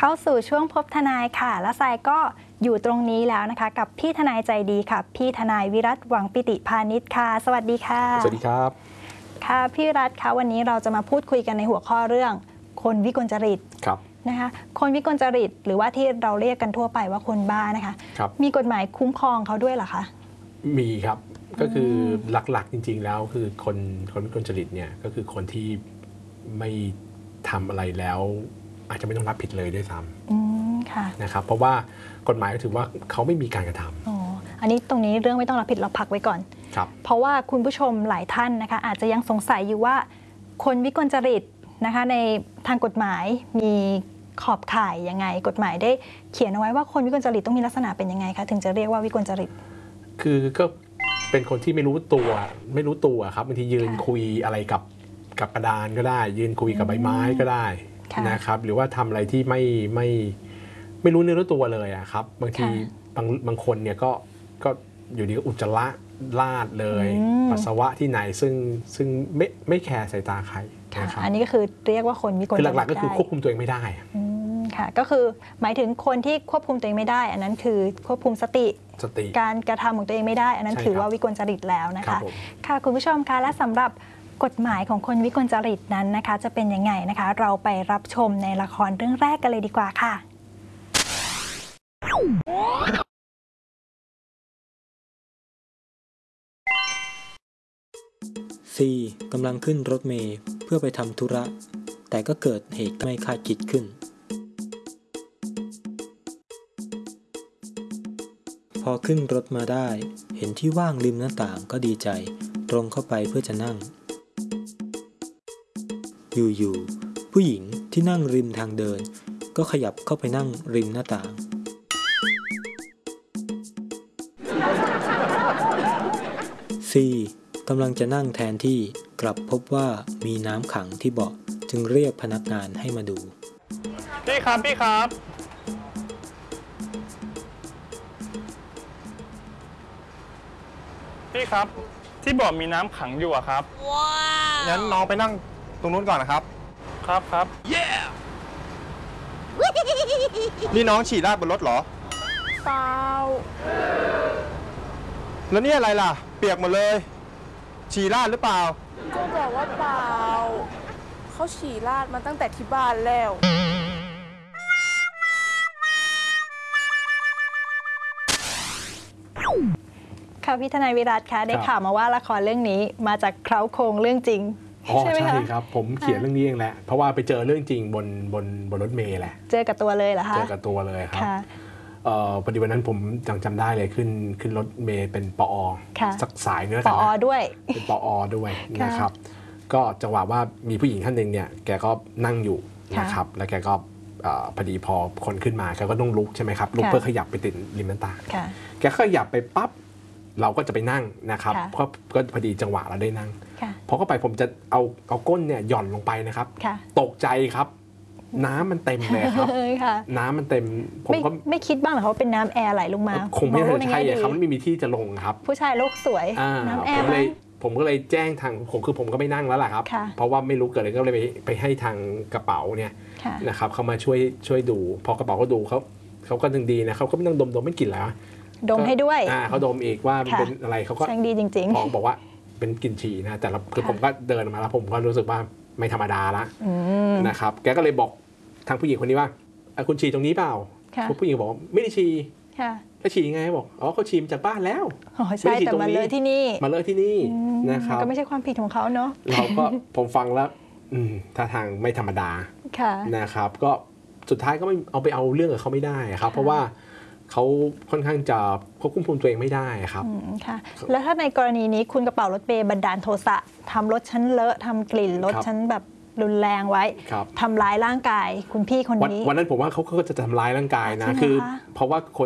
เข้าสู่ช่วงพบทนายค่ะและทรายก็อยู่ตรงนี้แล้วนะคะกับพี่ทนายใจดีค่ะพี่ทนายวิรัตหวังปิติพานิชค่ะสวัสดีค่ะสวัสดีครับค่ะพี่วิรัตคะวันนี้เราจะมาพูดคุยกันในหัวข้อเรื่องคนวิกลจริตครับนะคะคนวิกลจริตหรือว่าที่เราเรียกกันทั่วไปว่าคนบ้านะคะมีกฎหมายคุ้มครองเขาด้วยเหรอคะมีครับก็คือหลักๆจริงๆแล้วคือคนวิกลจริตเนี่ยก็คือคนที่ไม่ทำอะไรแล้วอาจจะไม่ต้องรับผิดเลยด้วยซ้ำนะครับเพราะว่ากฎหมายก็ถือว่าเขาไม่มีการกระทำอันนี้ตรงนี้เรื่องไม่ต้องรับผิดเราพักไว้ก่อนเพราะว่าคุณผู้ชมหลายท่านนะคะอาจจะยังสงสัยอยู่ว่าคนวิกลจริตนะคะในทางกฎหมายมีขอบข่ายยังไงกฎหมายได้เขียนเอาไว้ว่าคนวิกลจริตต้องมีลักษณะเป็นยังไงคะถึงจะเรียกว่าวิกลจริตคือก็เป็นคนที่ไม่รู้ตัวครับบางทียืนคุยอะไรกับกระดานก็ได้ยืนคุยกับใบไม้ก็ได้นะครับหรือว่าทำอะไรที่ไม่รู้เนื้อรู้ตัวเลยอะครับบางทีบางคนเนี่ยก็อยู่ดีก็อุจจาระลาดเลยปัสสาวะที่ไหนซึ่งไม่แคร์สายตาใครนะครับอันนี้ก็คือเรียกว่าคนวิกลจริตคือหลักๆก็คือควบคุมตัวเองไม่ได้ค่ะก็คือหมายถึงคนที่ควบคุมตัวเองไม่ได้อันนั้นคือควบคุมสติการกระทำของตัวเองไม่ได้อันนั้นถือว่าวิกลจริตแล้วนะคะค่ะคุณผู้ชมคะและสำหรับกฎหมายของคนวิกลจริตนั้นนะคะจะเป็นยังไงนะคะเราไปรับชมในละครเรื่องแรกกันเลยดีกว่าค่ะซีกำลังขึ้นรถเมล์เพื่อไปทำธุระแต่ก็เกิดเหตุไม่คาดคิดขึ้นพอขึ้นรถมาได้เห็นที่ว่างริมหน้าต่างก็ดีใจตรงเข้าไปเพื่อจะนั่งอยู่ๆผู้หญิงที่นั่งริมทางเดินก็ขยับเข้าไปนั่งริมหน้าต่างซีกำลังจะนั่งแทนที่กลับพบว่ามีน้ำขังที่เบาะจึงเรียกพนักงานให้มาดูพี่ครับพี่ครับพี่ครับที่เบาะมีน้ำขังอยู่อะครับว้าวงั้นน้องไปนั่งตรงนู้นก่อนนะครับครับนี่น้องฉี่ราดบนรถเหรอเปล่าแล้วนี่อะไรล่ะเปียกหมดเลยฉี่ราดหรือเปล่าก็บอกว่าเปล่าเขาฉี่ราดมาตั้งแต่ที่บ้านแล้วค่ะพี่ทนายวิรัตคะได้ข่าวมาว่าละครเรื่องนี้มาจากเคล้าโครงเรื่องจริงใช่ไหมคะใช่ครับผมเขียนเรื่องนี้เองแหละเพราะว่าไปเจอเรื่องจริงบนรถเมล์แหละเจอกับตัวเลยเหรอคะเจอกับตัวเลยครับพอดีวันนั้นผมจำได้เลยขึ้นรถเมล์เป็นปอสักสายเนื้อปอด้วยเป็นปอด้วยนะครับก็จังหวะว่ามีผู้หญิงท่านหนึ่งเนี่ยแกก็นั่งอยู่นะครับแล้วแกก็พอดีพอคนขึ้นมาแกก็ต้องลุกใช่ไหมครับลุกเพื่อขยับไปติดริมหน้าต่างแกขยับไปปั๊บเราก็จะไปนั่งนะครับก็พอดีจังหวะเราได้นั่งพอเข้าไปผมจะเอาก้นเนี่ยหย่อนลงไปนะครับตกใจครับน้ำมันเต็มเลยครับน้ำมันเต็มผมก็ไม่คิดบ้างเหรอเขาเป็นน้ำแอร์ไหลลงมาคงไม่ใช่ครับมันไม่มีที่จะลงครับผู้ชายโลกสวยน้ำแอร์ผมก็เลยแจ้งทางผมก็ไม่นั่งแล้วล่ะครับเพราะว่าไม่รู้เกิดอะไรก็เลยไปให้ทางกระเป๋าเนี่ยนะครับเขามาช่วยดูพอกระเป๋าเขาดูเขาก็ดีนะเขาก็ไม่ต้องดมไม่กลิ่นแล้วดมให้ด้วยเขาดมอีกว่าเป็นอะไรเขาก็ช่างดีจริงๆบอกว่าเป็นกลิ่นฉี่นะแต่คือผมก็เดินมาแล้วผมก็รู้สึกว่าไม่ธรรมดาละนะครับแกก็เลยบอกทางผู้หญิงคนนี้ว่าคุณฉี่ตรงนี้เปล่าผู้หญิงบอกไม่ได้ฉี่แล้วฉี่ยังไงบอกเขาฉี่จากบ้านแล้วใช่แต่มาเลอะที่นี่นะครับก็ไม่ใช่ความผิดของเขาเนาะเราก็ผมฟังแล้วท่าทางไม่ธรรมดานะครับก็สุดท้ายก็ไม่เอาเรื่องกับเขาไม่ได้ครับเพราะว่าเขาค่อนข้างจะควบคุมตัวเองไม่ได้ครับค่ะแล้วถ้าในกรณีนี้คุณกระเป๋ารถเมล์บันดาลโทสะทำรถชั้นเลอะทำกลิ่นรถชั้นแบบรุนแรงไว้ทำร้ายร่างกายคุณพี่คนนี้วันนั้นผมว่าเขาก็จะทำร้ายร่างกายนะคือเพราะว่าคน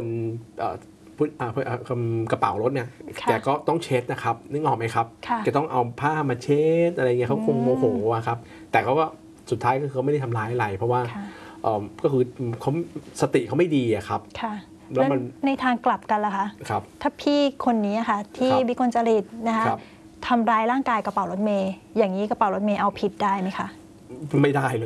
กระเป๋ารถเนี่ยแกก็ต้องเช็ดนะครับนึกออกไหมครับแกต้องเอาผ้ามาเช็ดอะไรเงี้ยเขาคงโมโหครับแต่เขาก็สุดท้ายก็เขาไม่ได้ทำร้ายอะไรเพราะว่าก็คือเขาสติเขาไม่ดีอะครับแล้วในทางกลับกันล่ะคะถ้าพี่คนนี้ค่ะที่วิกลจริตนะคะทำร้ายร่างกายกระเป๋ารถเมย์อย่างนี้กระเป๋ารถเมย์เอาผิดได้ไหมคะไม่ได้เลย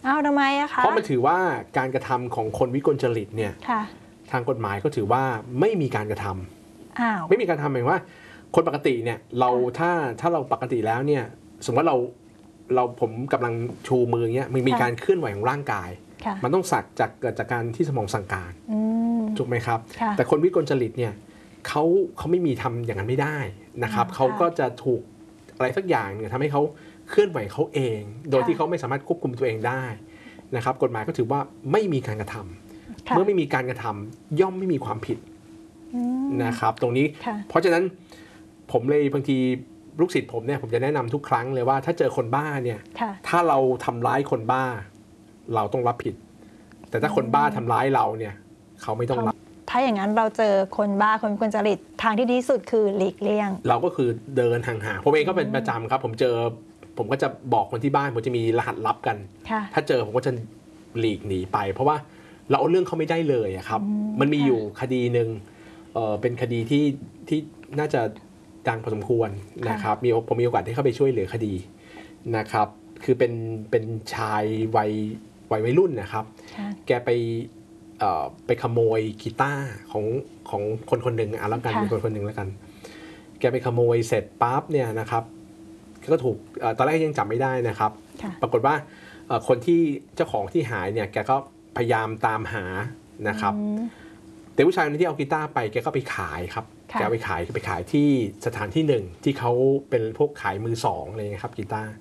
อ้าวทำไมอะคะเพราะมันถือว่าการกระทำของคนวิกลจริตเนี่ยทางกฎหมายก็ถือว่าไม่มีการกระทำไม่มีการทำหมายว่าคนปกติเนี่ยเราถ้าเราปกติแล้วเนี่ยสมมติว่าผมกำลังชูมือเงี้ยมันมีการเคลื่อนไหวของร่างกายมันต้องเกิดจากการที่สมองสั่งการถูกไหมครับแต่คนวิกลจริตเนี่ยเขาไม่มีทำอย่างนั้นไม่ได้นะครับเขาก็จะถูกอะไรสักอย่างเนี่ยทำให้เขาเคลื่อนไหวเขาเองโดยที่เขาไม่สามารถควบคุมตัวเองได้นะครับกฎหมายก็ถือว่าไม่มีการกระทำเมื่อไม่มีการกระทำย่อมไม่มีความผิดนะครับตรงนี้เพราะฉะนั้นผมเลยบางทีลูกศิษย์ผมเนี่ยผมจะแนะนำทุกครั้งเลยว่าถ้าเจอคนบ้าเนี่ยถ้าเราทำร้ายคนบ้าเราต้องรับผิดแต่ถ้าคนบ้าทำร้ายเราเนี่ยเขาไม่ต้องรับถ้าอย่างนั้นเราเจอคนบ้าคนวิกลจริตทางที่ดีที่สุดคือหลีกเลี่ยงเราก็คือเดินห่างๆผมเองก็เป็นประจำครับผมก็จะบอกคนที่บ้านผมจะมีรหัสลับกันถ้าเจอผมก็จะหลีกหนีไปเพราะว่าเราเอาเรื่องเขาไม่ได้เลยครับมันมีอยู่คดีหนึ่งเป็นคดีที่น่าจะดังพอสมควรนะครับผมมีโอกาสได้เข้าไปช่วยเหลือคดีนะครับคือเป็นชายวัยรุ่นนะครับแกไปขโมยกีตาร์ของคนหนึ่งแล้วกันมีคนหนึ่งแล้วกันแกไปขโมยเสร็จปั๊บเนี่ยนะครับก็ถูกตอนแรกยังจับไม่ได้นะครับปรากฏว่าคนที่เจ้าของที่หายเนี่ยแกก็พยายามตามหานะครับแต่ผู้ชายคนที่เอากีตาร์ไปแกก็ไปขายครับแกไปขายที่สถานที่หนึ่งที่เขาเป็นพวกขายมือสองอะไรเงี้ยครับกีตาร์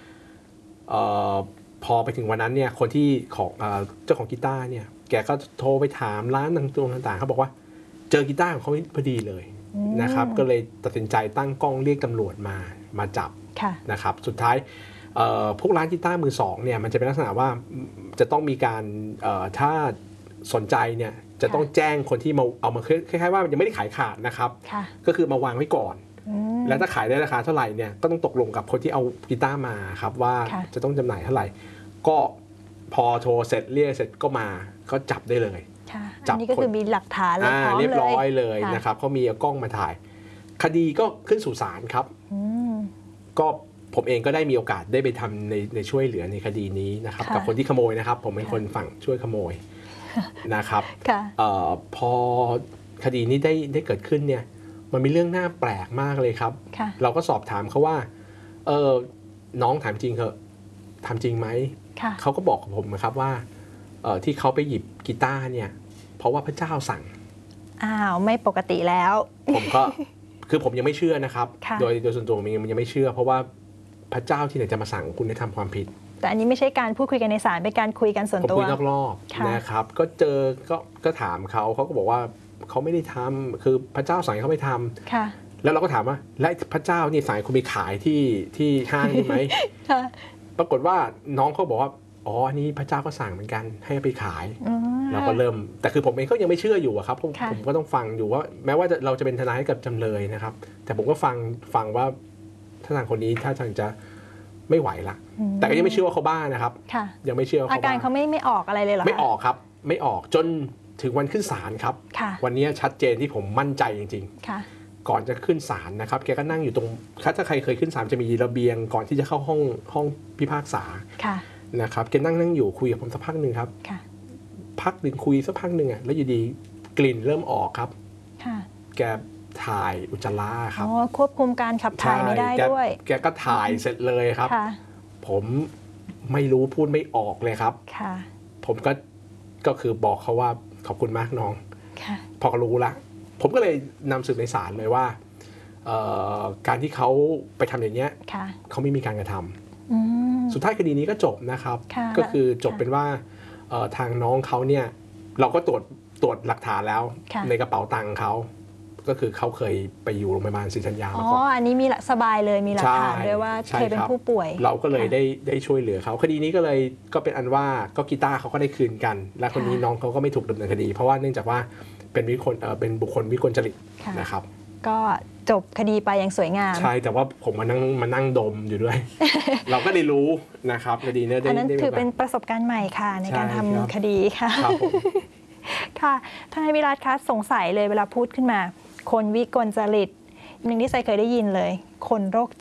พอไปถึงวันนั้นเนี่ยคนที่ของเจ้าของกีตาร์เนี่ยแกก็โทรไปถามร้านต่างๆเขาบอกว่าเจอกีตาร์ของเขาพอดีเลยนะครับก็เลยตัดสินใจตั้งกล้องเรียกตำรวจมาจับนะครับสุดท้ายพวกร้านกีตาร์มือสองเนี่ยมันจะเป็นลักษณะว่าจะต้องมีการถ้าสนใจเนี่ยจะต้องแจ้งคนที่มาเอามาคล้ายๆว่ามันยังไม่ได้ขายขาดนะครับก็คือมาวางไว้ก่อนแล้วถ้าขายได้ราคาเท่าไหร่เนี่ยก็ต้องตกลงกับคนที่เอากีตาร์มาครับว่าจะต้องจำหน่ายเท่าไหร่ก็พอโทรเสร็จเรียกเสร็จก็มาก็จับได้เลยจับนี่ก็คือมีหลักฐานเรียบร้อยเลยนะครับเขามีกล้องมาถ่ายคดีก็ขึ้นสู่ศาลครับก็ผมเองก็ได้มีโอกาสได้ไปทำในช่วยเหลือในคดีนี้นะครับกับคนที่ขโมยนะครับผมเป็นคนฝั่งช่วยขโมยนะครับพอคดีนี้ได้เกิดขึ้นเนี่ยมันมีเรื่องน่าแปลกมากเลยครับเราก็สอบถามเขาว่าน้องถามจริงเหรอทำจริงไหมเขาก็บอกกับผมนะครับว่าที่เขาไปหยิบกีตาร์เนี่ยเพราะว่าพระเจ้าสั่งไม่ปกติแล้วผมก็คือผมยังไม่เชื่อนะครับโดยส่วนตัวผมยังไม่เชื่อเพราะว่าพระเจ้าที่ไหนจะมาสั่งคุณให้ทำความผิดแต่อันนี้ไม่ใช่การพูดคุยกันในศาลเป็นการคุยกันส่วนตัวผมคุยนอกรอบนะครับก็เจอก็ถามเขาก็บอกว่าเขาไม่ได้ทำคือพระเจ้าสั่งเขาไม่ทำแล้วเราก็ถามว่าและพระเจ้านี่สั่งคุณไปขายที่ห้างใช่ไหมปรากฏว่าน้องเขาบอกว่าอ๋ออันนี้พระเจ้าก็สั่งเหมือนกันให้ไปขายเราก็เริ่มแต่คือผมเองก็ยังไม่เชื่ออยู่ครับผมก็ต้องฟังอยู่ว่าแม้ว่าเราจะเป็นทนายให้กับจำเลยนะครับแต่ผมก็ฟังว่าถ้าทางคนนี้ถ้าทางจะไม่ไหวละแต่ก็ยังไม่เชื่อว่าเขาบ้านะครับยังไม่เชื่ออาการเขาไม่ออกอะไรเลยหรอไม่ออกครับไม่ออกจนถึงวันขึ้นศาลครับวันนี้ชัดเจนที่ผมมั่นใจจริงๆก่อนจะขึ้นศาลนะครับแกก็นั่งอยู่ตรงถ้าใครเคยขึ้นศาลจะมีระเบียงก่อนที่จะเข้าห้องพิพากษานะครับแกนั่งอยู่คุยกับผมสักพักหนึ่งครับพักหนึ่งคุยสักพักหนึ่งแล้วอยู่ดีกลิ่นเริ่มออกครับแกถ่ายอุจจาระครับควบคุมการขับถ่ายไม่ได้ด้วยแกก็ถ่ายเสร็จเลยครับผมไม่รู้พูดไม่ออกเลยครับผมก็คือบอกเขาว่าขอบคุณมากน้องพอรู้ละผมก็เลยนำสืบในศาลเลยว่าการที่เขาไปทำอย่างเนี้ยเขาไม่มีการกระทำสุดท้ายคดีนี้ก็จบนะครับก็คือจบเป็นว่าทางน้องเขาเนี่ยเราก็ตรวจหลักฐานแล้วในกระเป๋าตังค์เขาก็คือเขาเคยไปอยู่โรงพยาบาลศรีธัญญามาก่อนอันนี้มีสบายเลยมีหลักฐานด้วยว่าเคยเป็นผู้ป่วยเราก็เลยได้ช่วยเหลือเขาคดีนี้ก็เป็นอันว่าก็กีตาร์เขาก็ได้คืนกันและคนนี้น้องเขาก็ไม่ถูกดำเนินคดีเพราะว่าเนื่องจากว่าเป็นบุคคลวิกลจริตนะครับก็จบคดีไปอย่างสวยงามใช่แต่ว่าผมมานั่งดมอยู่ด้วย เราก็ได้รู้นะครับคดีนี้อันนั้นถือเป็นประสบการณ์ใหม่ค่ะในการทำคดีค่ะค่ะทนายวิรัตคะสงสัยเลยเวลาพูดขึ้นมาคนวิกลจริตหนึ่งที่ไซเคยได้ยินเลยคนโรคจิต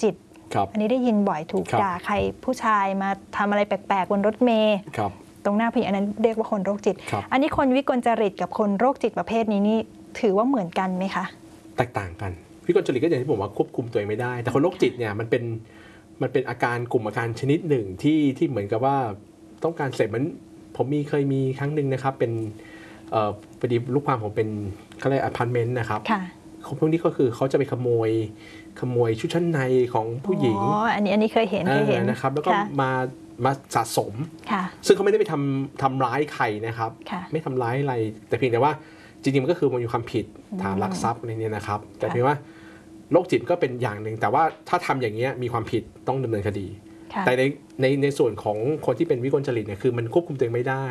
อันนี้ได้ยินบ่อยถูกด่าใครผู้ชายมาทำอะไรแปลกๆบนรถเมล์ตรงหน้าผู้หญิงอันนั้นเรียกว่าคนโรคจิตอันนี้คนวิกลจริตกับคนโรคจิตประเภทนี้นี่ถือว่าเหมือนกันไหมคะแตกต่างกันวิกลจริตก็อย่างที่ผมว่าควบคุมตัวเองไม่ได้แต่คนโรคจิตเนี่ยมันเป็นอาการกลุ่มอาการชนิดหนึ่งที่เหมือนกับว่าต้องการเสพมันผมเคยมีครั้งหนึ่งนะครับเป็นพอดีลูกความผมเป็นเขาเรียกอพาร์ตเมนต์นะครับพวกนี้ก็คือเขาจะไปขโมยชุดชั้นในของผู้หญิงอันนี้เคยเห็นนะครับแล้วก็มาสะสมซึ่งเขาไม่ได้ไปทำร้ายใครนะครับไม่ทำร้ายอะไรแต่เพียงแต่ว่าจริงๆมันก็คือมันมีความผิดฐานลักทรัพย์อะไรเนี่ยนะครับแต่เพียงว่าโรคจิตก็เป็นอย่างหนึ่งแต่ว่าถ้าทำอย่างเงี้ยมีความผิดต้องดำเนินคดีแต่ในส่วนของคนที่เป็นวิกลจริตเนี่ยคือมันควบคุมตัวเองไม่ได้